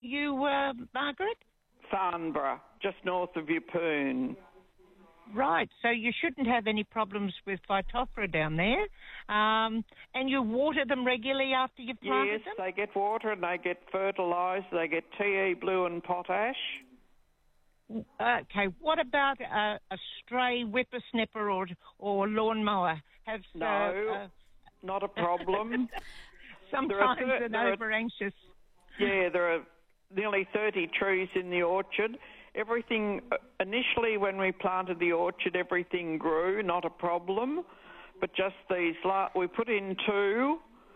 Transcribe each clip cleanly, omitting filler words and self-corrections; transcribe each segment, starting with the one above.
you, Margaret? Farnborough, just north of Yeppoon. Right, so you shouldn't have any problems with Phytophthora down there. And you water them regularly after you've planted them? Yes, they get water and they get fertilised. They get TE blue and potash. Okay, what about a stray whippersnapper or lawnmower? No, not a problem. Sometimes they're over-anxious. Yeah, there are nearly 30 trees in the orchard. Everything, initially when we planted the orchard, everything grew, not a problem. But just these, we put in two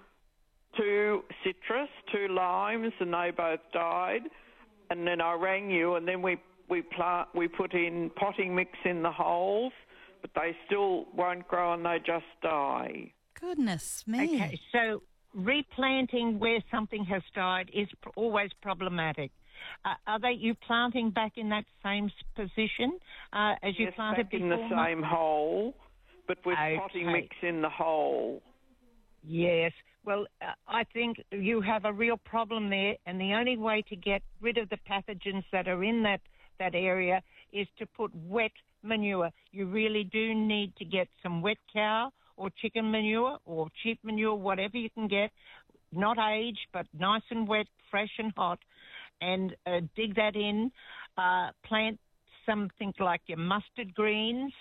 citrus, 2 limes, and they both died. And then I rang you, and then we put in potting mix in the holes, but they still won't grow and they just die. Goodness me. Okay, so replanting where something has died is always problematic. Are you planting back in that same position as you planted before? Yes, in the same hole, but with potting mix in the hole. Yes. Well, I think you have a real problem there, and the only way to get rid of the pathogens that are in that area is to put wet manure. You really do need to get some wet cow or chicken manure or sheep manure, whatever you can get, not aged, but nice and wet, fresh and hot, and dig that in, plant something like your mustard greens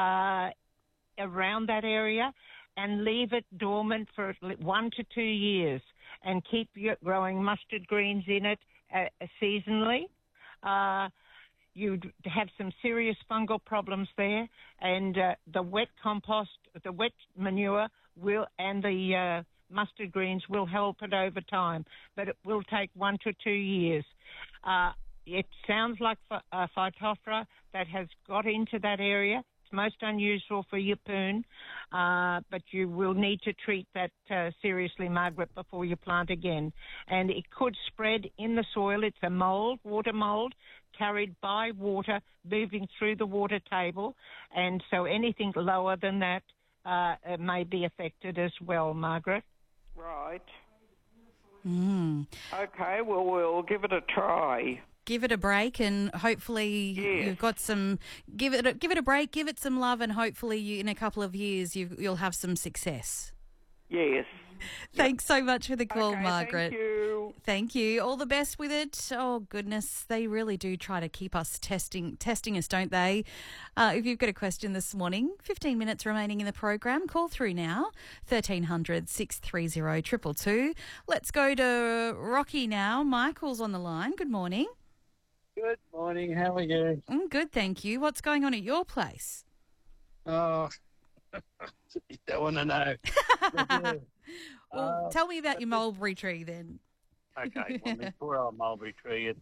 around that area and leave it dormant for 1 to 2 years and keep growing mustard greens in it seasonally. You'd have some serious fungal problems there, and the wet compost, the wet manure and the mustard greens will help it over time, but it will take 1 to 2 years. It sounds like a Phytophthora that has got into that area. It's most unusual for Yeppoon, but you will need to treat that seriously, Margaret, before you plant again. And it could spread in the soil. It's a mould, water mould, carried by water, moving through the water table, and so anything lower than that may be affected as well, Margaret. Right. Mm. Okay, well, we'll give it a try. Give it a break, and hopefully you've got some. Give it a break, give it some love, and hopefully in a couple of years you'll have some success. Yes. Thanks so much for the call, Margaret. Thank you. Thank you. All the best with it. Oh, goodness. They really do try to keep us testing us, don't they? If you've got a question this morning, 15 minutes remaining in the program, call through now, 1300 630 222. Let's go to Rocky now. Michael's on the line. Good morning. Good morning. How are you? Good, thank you. What's going on at your place? Oh, you don't want to know. Well, tell me about your mulberry tree then. Okay, well, the poor old mulberry tree, it's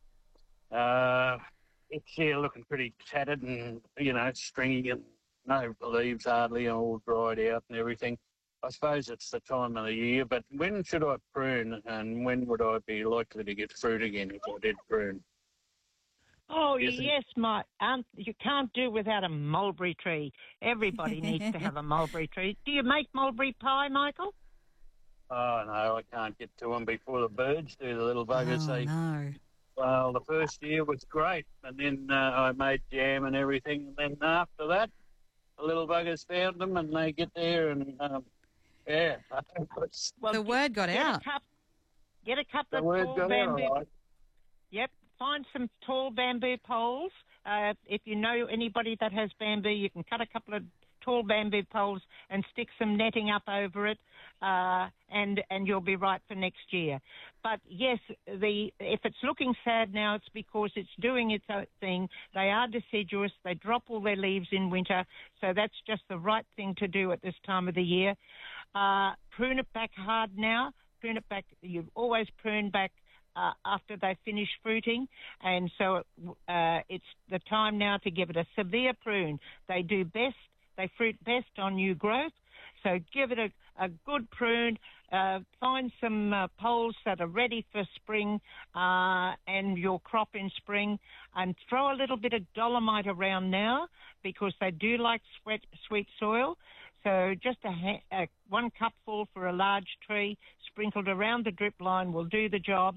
here looking pretty tattered and, stringy and no leaves hardly, all dried out and everything. I suppose it's the time of the year, but when should I prune and when would I be likely to get fruit again if I did prune? Oh, yes, you can't do without a mulberry tree. Everybody needs to have a mulberry tree. Do you make mulberry pie, Michael? Oh, no, I can't get to them before the birds do, the little buggers. Oh, no. Well, the first year was great, and then I made jam and everything, and then after that, the little buggers found them, and they get there, and, Well, the word got out. Get a couple of tall bamboo. Right. Yep. Find some tall bamboo poles. If you know anybody that has bamboo, you can cut a couple of tall bamboo poles and stick some netting up over it, and you'll be right for next year. But yes, if it's looking sad now, it's because it's doing its own thing. They are deciduous. They drop all their leaves in winter, so that's just the right thing to do at this time of the year. Prune it back hard now. Prune it back. You always prune back after they finish fruiting, and so it's the time now to give it a severe prune. They fruit best on new growth, so give it a good prune. Find some poles that are ready for spring and your crop in spring, and throw a little bit of dolomite around now because they do like sweet soil. So just a 1 cupful for a large tree sprinkled around the drip line will do the job.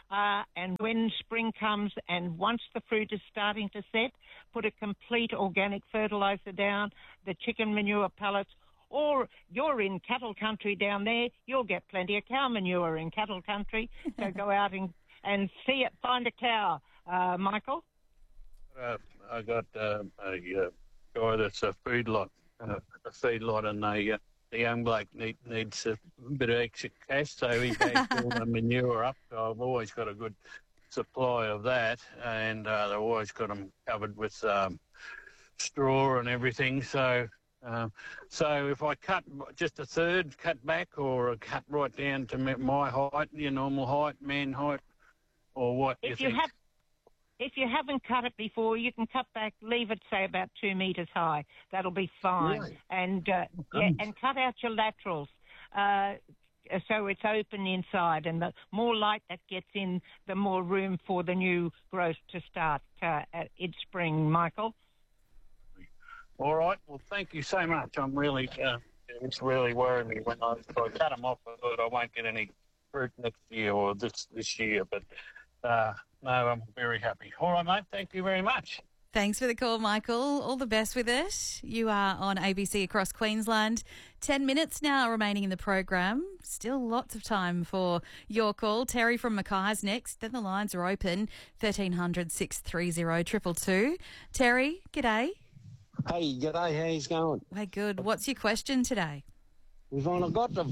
And when spring comes and once the fruit is starting to set, put a complete organic fertiliser down, the chicken manure pellets, or you're in cattle country down there, you'll get plenty of cow manure in cattle country. So go out and see it, find a cow, Michael. I got a guy that's a feedlot, and the young bloke needs a bit of extra cash, so he bags all the manure up. So I've always got a good supply of that, and they've always got them covered with straw and everything. So if I cut just a third, cut back, or cut right down to my height, your normal height, man height, or what? If you haven't cut it before, you can cut back, leave it, say, about 2 metres high. That'll be fine. Really? And and cut out your laterals so it's open inside. And the more light that gets in, the more room for the new growth to start in spring, Michael. All right. Well, thank you so much. I'm really, it's really worried me when I cut them off. I thought I won't get any fruit next year or this year, but no, I'm very happy. All right, mate. Thank you very much. Thanks for the call, Michael. All the best with it. You are on ABC across Queensland. 10 minutes now remaining in the program. Still lots of time for your call. Terry from Mackay's next. Then the lines are open. 1300 630 222. Terry, g'day. Hey, g'day. How's it going? Hey, good. What's your question today? Yvonne,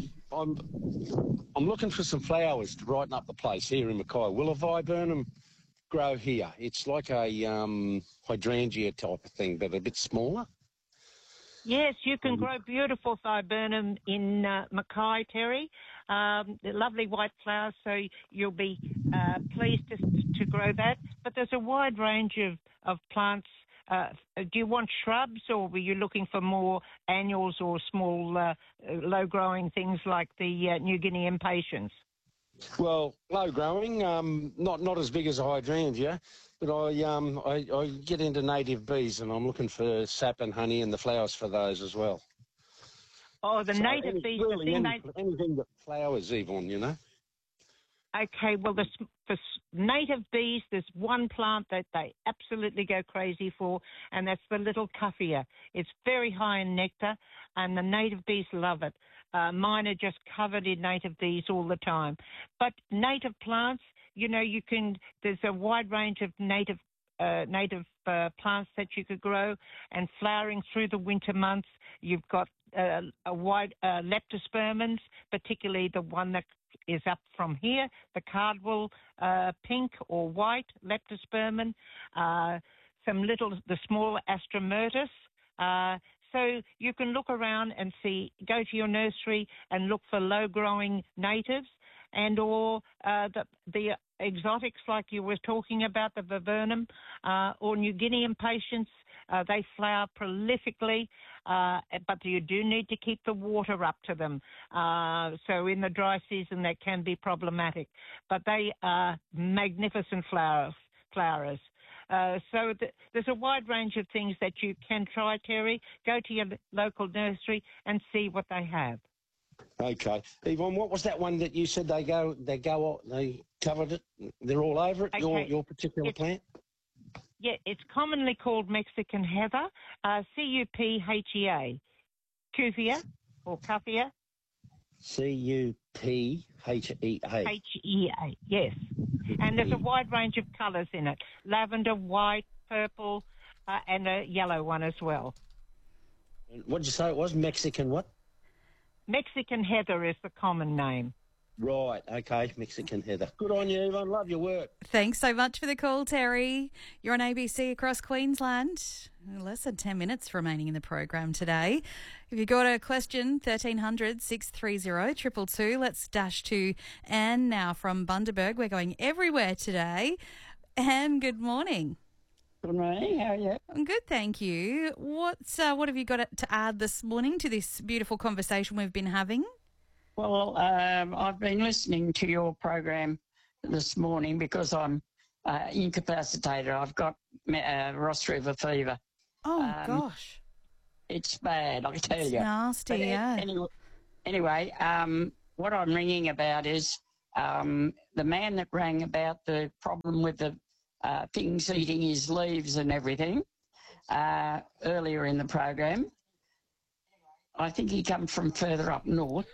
I'm looking for some flowers to brighten up the place here in Mackay. Will a viburnum grow here? It's like a hydrangea type of thing, but a bit smaller. Yes, you can grow beautiful viburnum in Mackay, Terry. Lovely white flowers, so you'll be pleased to grow that. But there's a wide range of plants. Do you want shrubs, or were you looking for more annuals or small, low-growing things like the New Guinea impatiens? Well, low-growing, not as big as a hydrangea, but I get into native bees, and I'm looking for sap and honey and the flowers for those as well. Oh, the native bees. Really, anything that flowers, Yvonne, you know. Okay, well, for native bees, there's one plant that they absolutely go crazy for, and that's the little cuphea. It's very high in nectar, and the native bees love it. Mine are just covered in native bees all the time. But native plants, there's a wide range of native plants that you could grow, and flowering through the winter months. You've got a wide leptospermins, particularly the one that is up from here, the cardwell pink or white leptospermin, the small Astromertus. So you can look around and go to your nursery and look for low-growing natives, or the exotics like you were talking about, the viburnum or New Guinea impatiens. They flower prolifically, but you do need to keep the water up to them. So in the dry season, that can be problematic. But they are magnificent flowers. So there's a wide range of things that you can try, Terry. Go to your local nursery and see what they have. Okay. Yvonne, what was that one that you said they covered it? They're all over it, okay. Your particular plant? Yeah, it's commonly called Mexican heather, Cuphea, Cuphea or Cuphea. Cuphea. Hea, yes. And there's a wide range of colours in it: lavender, white, purple, and a yellow one as well. What did you say it was? Mexican what? Mexican heather is the common name. Right, okay, Mexican heather. Good on you, Yvonne. Love your work. Thanks so much for the call, Terry. You're on ABC across Queensland. Less than 10 minutes remaining in the program today. If you've got a question, 1300 630 222. Let's dash to Anne now from Bundaberg. We're going everywhere today. Anne, good morning. Good morning. How are you? I'm good, thank you. What have you got to add this morning to this beautiful conversation we've been having? Well, I've been listening to your program this morning because I'm incapacitated. I've got Ross River fever. Oh, gosh. It's bad, I tell you. It's nasty, yeah. Anyway, what I'm ringing about is The man that rang about the problem with the things eating his leaves and everything earlier in the program, I think he come from further up north.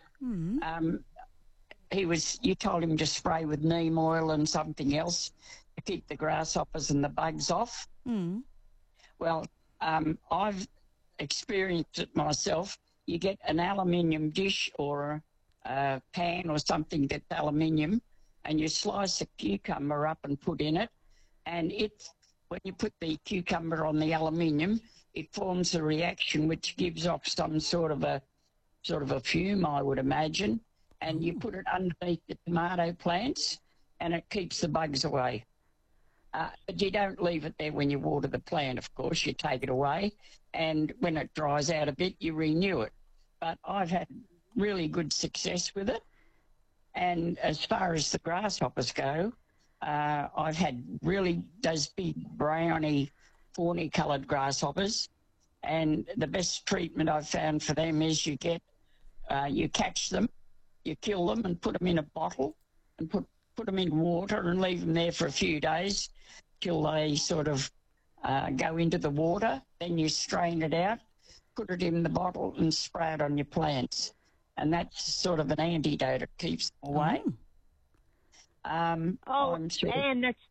You told him to spray with neem oil and something else to keep the grasshoppers and the bugs off. Well, I've experienced it myself. You get an aluminium dish or a pan or something that's aluminium, and you slice a cucumber up and put in it, and when you put the cucumber on the aluminium, it forms a reaction which gives off some sort of a fume, I would imagine, and you put it underneath the tomato plants, and it keeps the bugs away. But you don't leave it there when you water the plant, of course. You take it away, and when it dries out a bit, you renew it. But I've had really good success with it. And as far as the grasshoppers go, I've had really those big browny, fawny coloured grasshoppers, and the best treatment I've found for them is you catch them, you kill them and put them in a bottle and put them in water and leave them there for a few days till they sort of go into the water. Then you strain it out, put it in the bottle and spray it on your plants. And that's sort of an antidote. It keeps them away. Anne, that's